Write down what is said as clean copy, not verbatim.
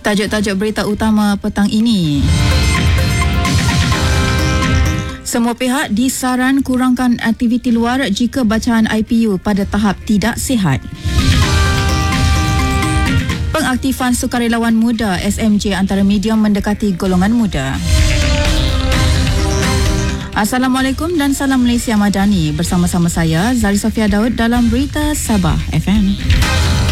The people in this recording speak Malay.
Tajuk-tajuk berita utama petang ini. Semua pihak disaran kurangkan aktiviti luar jika bacaan IPU pada tahap tidak sihat. Pengaktifan sukarelawan muda SMJ antara medium mendekati golongan muda. Assalamualaikum dan salam Malaysia Madani. Bersama-sama saya Zari Sofia Daud dalam Berita Sabah FM.